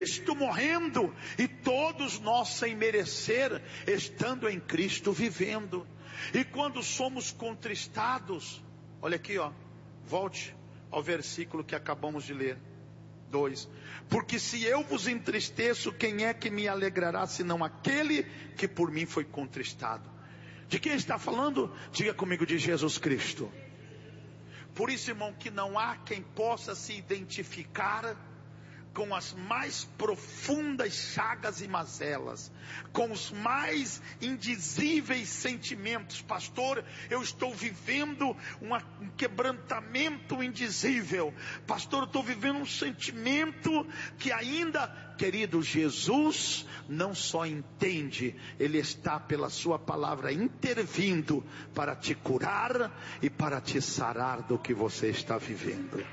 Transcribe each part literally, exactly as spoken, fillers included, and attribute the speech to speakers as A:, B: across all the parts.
A: Cristo morrendo e todos nós sem merecer, estando em Cristo vivendo. E quando somos contristados, olha aqui, ó, volte ao versículo que acabamos de ler, dois. Porque se eu vos entristeço, quem é que me alegrará, senão aquele que por mim foi contristado? De quem está falando? Diga comigo, de Jesus Cristo. Por isso, irmão, que não há quem possa se identificar com as mais profundas chagas e mazelas, com os mais indizíveis sentimentos. Pastor, eu estou vivendo uma, um quebrantamento indizível. Pastor, eu estou vivendo um sentimento que ainda, querido, Jesus não só entende, Ele está pela sua palavra intervindo para te curar e para te sarar do que você está vivendo.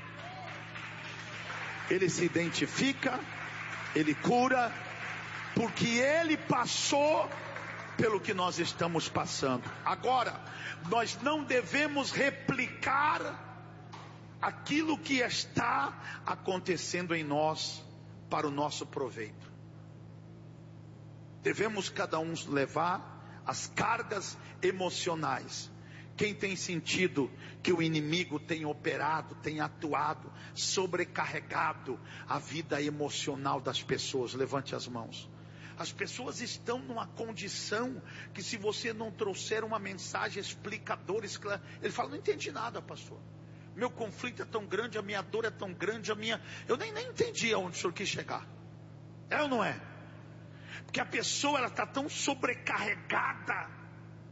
A: Ele se identifica, Ele cura, porque Ele passou pelo que nós estamos passando. Agora, nós não devemos replicar aquilo que está acontecendo em nós para o nosso proveito. Devemos cada um levar as cargas emocionais. Quem tem sentido que o inimigo tem operado, tem atuado, sobrecarregado a vida emocional das pessoas? Levante as mãos. As pessoas estão numa condição que, se você não trouxer uma mensagem explicadora, ele fala: não entendi nada, pastor. Meu conflito é tão grande, a minha dor é tão grande, a minha... eu nem, nem entendi aonde o senhor quis chegar. É ou não é? Porque a pessoa, ela está tão sobrecarregada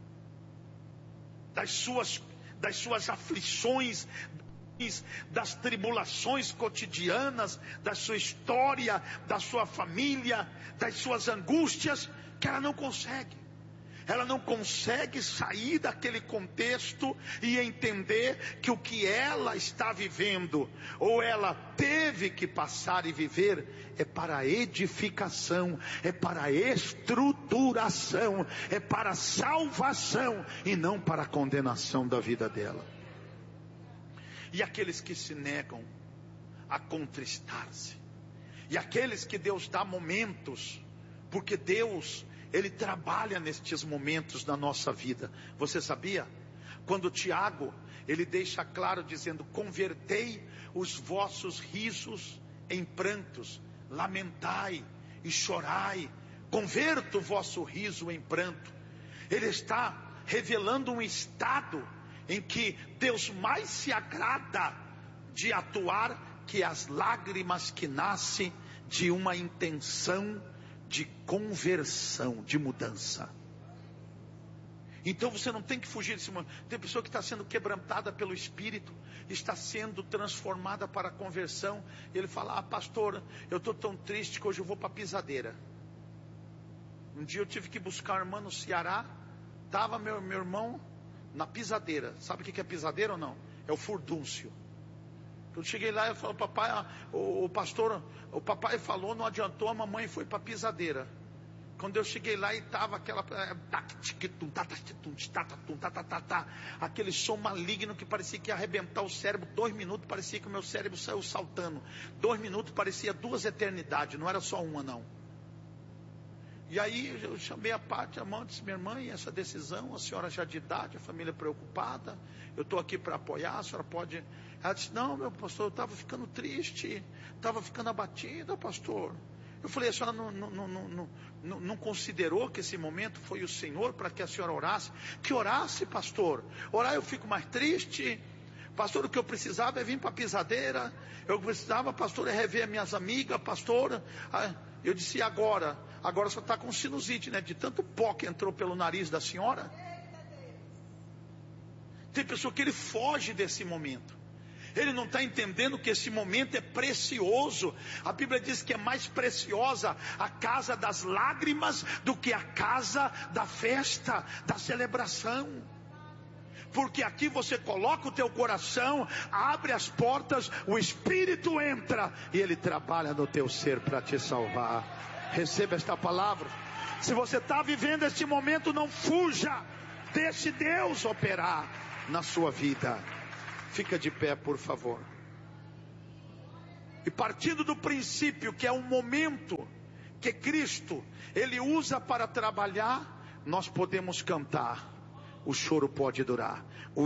A: das suas, das suas aflições, das tribulações cotidianas, da sua história, da sua família, das suas angústias, que ela não consegue. Ela não consegue sair daquele contexto e entender que o que ela está vivendo, ou ela teve que passar e viver, é para edificação, é para estruturação, é para salvação e não para a condenação da vida dela. E aqueles que se negam a contristar-se, e aqueles que Deus dá momentos, porque Deus, Ele trabalha nestes momentos da nossa vida. Você sabia? Quando Tiago, ele deixa claro dizendo: convertei os vossos risos em prantos, lamentai e chorai. Converta o vosso riso em pranto. Ele está revelando um estado em que Deus mais se agrada de atuar que as lágrimas que nascem de uma intenção de conversão, de mudança. Então você não tem que fugir desse momento. Tem pessoa que está sendo quebrantada pelo Espírito, está sendo transformada para a conversão, e ele fala: ah, pastor, eu estou tão triste que hoje eu vou para a pisadeira. Um dia eu tive que buscar uma irmã no Ceará, estava meu, meu irmão na pisadeira. Sabe o que é pisadeira ou não? É o furdúncio. Eu cheguei lá e falei: papai, o, o pastor, o papai falou, não adiantou, a mamãe foi para a pisadeira. Quando eu cheguei lá e estava aquela, aquele som maligno que parecia que ia arrebentar o cérebro. Dois minutos parecia que o meu cérebro saiu saltando. Dois minutos parecia duas eternidades, não era só uma não. E aí eu chamei a parte, a mão, disse: minha irmã, e essa decisão, a senhora já de idade, a família preocupada, eu estou aqui para apoiar, a senhora pode... Ela disse: não, meu pastor, eu estava ficando triste, estava ficando abatida, pastor. Eu falei: a senhora não, não, não, não, não, não considerou que esse momento foi o Senhor para que a senhora orasse? Que orasse, pastor. Orar eu fico mais triste. Pastor, o que eu precisava é vir para a pisadeira. Eu precisava, pastor, é rever minhas amigas, pastor. Eu disse: e agora? Agora só está com sinusite, né? De tanto pó que entrou pelo nariz da senhora. Tem pessoa que ele foge desse momento. Ele não está entendendo que esse momento é precioso. A Bíblia diz que é mais preciosa a casa das lágrimas do que a casa da festa, da celebração. Porque aqui você coloca o teu coração, abre as portas, o Espírito entra e Ele trabalha no teu ser para te salvar. Receba esta palavra. Se você está vivendo este momento, não fuja. Deixe Deus operar na sua vida. Fica de pé, por favor. E partindo do princípio que é um momento que Cristo, Ele usa para trabalhar, nós podemos cantar. O choro pode durar. O